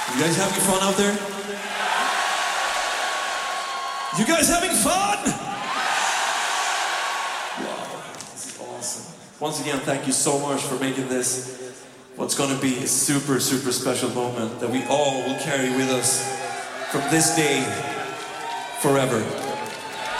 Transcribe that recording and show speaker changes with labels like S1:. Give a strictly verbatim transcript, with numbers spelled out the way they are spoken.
S1: You guys having fun out there? You guys having fun? Wow, this is awesome. Once again, thank you so much for making this what's going to be a super, super special moment that we all will carry with us from this day forever.